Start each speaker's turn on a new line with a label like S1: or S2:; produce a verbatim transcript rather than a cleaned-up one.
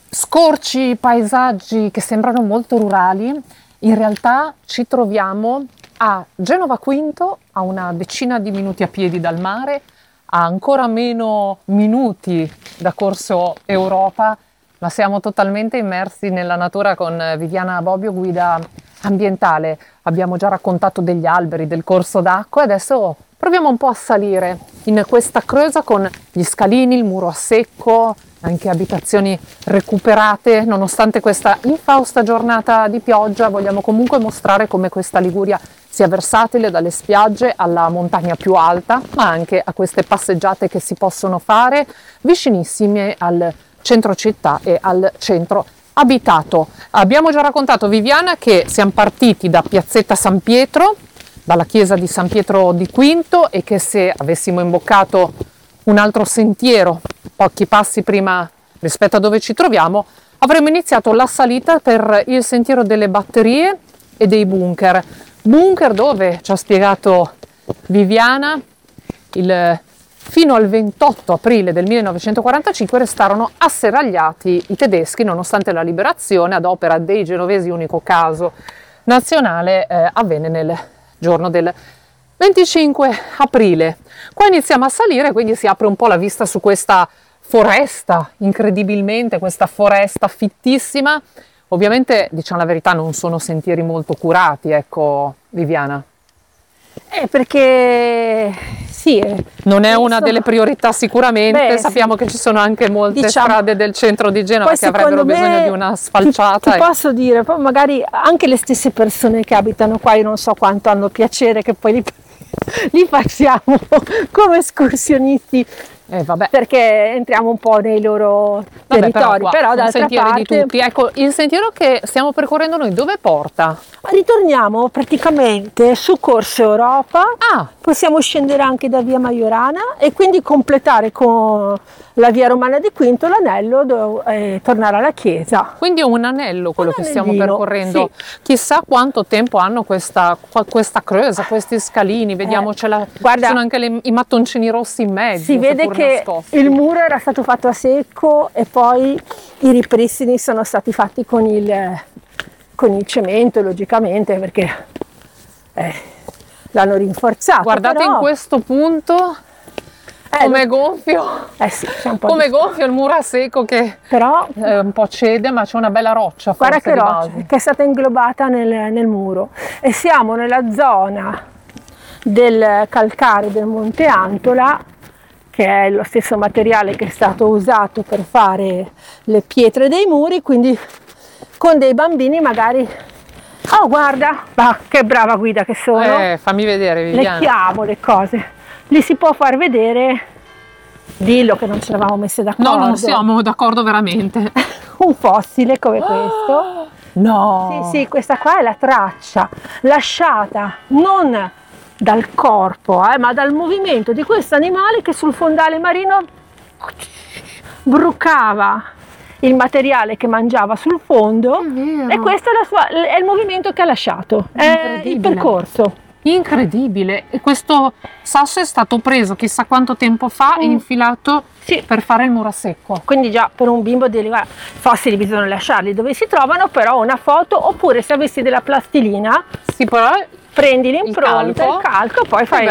S1: scorci, paesaggi che sembrano molto rurali, in realtà ci troviamo a Genova Quinto, a una decina di minuti a piedi dal mare, a ancora meno minuti da Corso Europa, ma siamo totalmente immersi nella natura con Viviana Bobbio, guida ambientale. Abbiamo già raccontato degli alberi, del corso d'acqua e adesso proviamo un po' a salire in questa creusa con gli scalini, il muro a secco, anche abitazioni recuperate. Nonostante questa infausta giornata di pioggia, vogliamo comunque mostrare come questa Liguria sia versatile, dalle spiagge alla montagna più alta, ma anche a queste passeggiate che si possono fare vicinissime al centro città e al centro abitato. Abbiamo già raccontato, Viviana, che siamo partiti da Piazzetta San Pietro, dalla chiesa di San Pietro di Quinto, e che se avessimo imboccato un altro sentiero pochi passi prima rispetto a dove ci troviamo, avremmo iniziato la salita per il sentiero delle batterie e dei bunker. Bunker dove, ci ha spiegato Viviana, il, fino al ventotto aprile del millenovecentoquarantacinque restarono asserragliati i tedeschi, nonostante la liberazione ad opera dei genovesi, unico caso nazionale, eh, avvenne nel giorno del venticinque aprile. Qua iniziamo a salire, quindi si apre un po' la vista su questa foresta, incredibilmente, questa foresta fittissima. Ovviamente, diciamo la verità, non sono sentieri molto curati, ecco, Viviana.
S2: Eh, perché sì, eh,
S1: non è una delle priorità sicuramente. Beh, sappiamo sì, che ci sono anche molte diciamo, strade del centro di Genova che avrebbero bisogno di una sfalciata.
S2: Ti, ti posso dire, poi magari anche le stesse persone che abitano qua, io non so quanto hanno piacere che poi li, li passiamo come escursionisti.
S1: Eh, vabbè.
S2: Perché entriamo un po' nei loro
S1: vabbè,
S2: territori, però, però d'altra parte...
S1: di tutti. Ecco, il sentiero che stiamo percorrendo noi dove porta?
S2: Ritorniamo praticamente su Corso Europa,
S1: ah.
S2: possiamo scendere anche da via Maiorana e quindi completare con la via Romana di Quinto l'anello e eh, tornare alla chiesa.
S1: Quindi è un anello quello un che stiamo percorrendo.
S2: Sì.
S1: Chissà quanto tempo hanno questa, questa creusa, questi scalini, vediamo, eh, la, guarda, ci sono anche le, i mattoncini rossi in mezzo.
S2: Si vede che nascosti. Il muro era stato fatto a secco e poi i ripristini sono stati fatti con il, con il cemento, logicamente, perché eh, l'hanno rinforzato.
S1: Guardate però, in questo punto eh, come gonfio,
S2: eh sì, c'è un po'
S1: come
S2: di...
S1: gonfio il muro a secco che
S2: però,
S1: eh, un po' cede, ma c'è una bella roccia.
S2: Guarda che roccia,
S1: base.
S2: che è stata inglobata nel, nel muro, e siamo nella zona del calcare del Monte Antola, che è lo stesso materiale che è stato usato per fare le pietre dei muri, quindi con dei bambini magari... Oh, guarda, bah, che brava guida che sono!
S1: Eh, fammi vedere, Viviana.
S2: Le chiamo le cose. Li si può far vedere, dillo che non ci eravamo messe d'accordo.
S1: No, non siamo d'accordo veramente.
S2: Un fossile come questo.
S1: No!
S2: Sì, sì, questa qua è la traccia lasciata non dal corpo, eh, ma dal movimento di questo animale che sul fondale marino brucava il materiale che mangiava sul fondo, e questo è, la sua, è il movimento che ha lasciato, è il percorso.
S1: Incredibile. E questo sasso è stato preso chissà quanto tempo fa mm. e infilato sì. per fare il muro a secco.
S2: Quindi già per un bimbo di guarda, fossili bisogna lasciarli dove si trovano, però una foto, oppure se avessi della plastilina
S1: sì, però
S2: prendi l'impronta, il calco, e poi fai